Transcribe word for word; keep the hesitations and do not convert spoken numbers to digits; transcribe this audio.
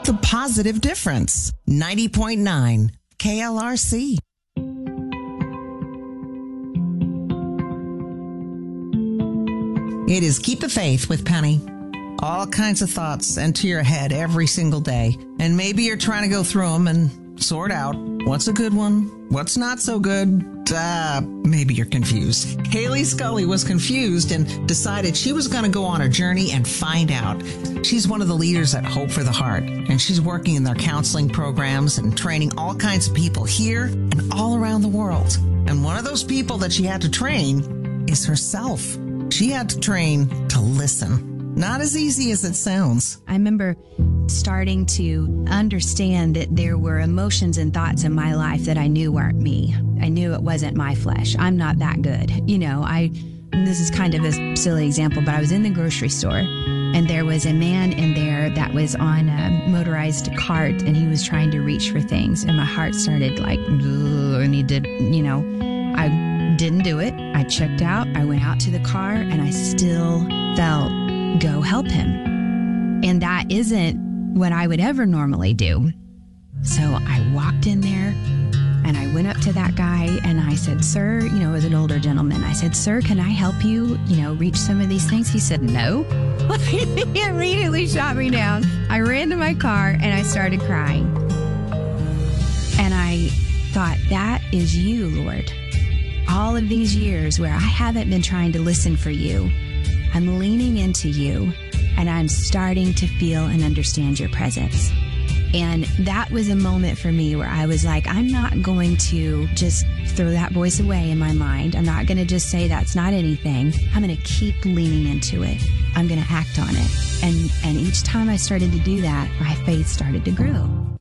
The positive difference. ninety point nine K L R C. It is Keep the Faith with Penny. All kinds of thoughts enter your head every single day. And maybe you're trying to go through them and sort out what's a good one, what's not so good. Uh, maybe you're confused. Haley Scully was confused and decided she was going to go on a journey and find out. She's one of the leaders at Hope for the Heart, and she's working in their counseling programs and training all kinds of people here and all around the world. And one of those people that she had to train is herself. She had to train to listen. Not as easy as it sounds. I remember starting to understand that there were emotions and thoughts in my life that I knew weren't me. I knew it wasn't my flesh. I'm not that good. You know, I, this is kind of a silly example, but I was in the grocery store and there was a man in there that was on a motorized cart and he was trying to reach for things. And my heart started like, and he did, you know, I didn't do it. I checked out. I went out to the car and I still felt, go help him. And that isn't what I would ever normally do. So I walked in there and I went up to that guy and I said, sir, you know, as an older gentleman, I said, sir, can I help you, you know, reach some of these things? He said, no. He immediately shot me down. I ran to my car and I started crying. And I thought, that is you, Lord. All of these years where I haven't been trying to listen for you, I'm leaning into you and I'm starting to feel and understand your presence. And that was a moment for me where I was like, I'm not going to just throw that voice away in my mind. I'm not going to just say that's not anything. I'm going to keep leaning into it. I'm going to act on it. And, and each time I started to do that, my faith started to grow.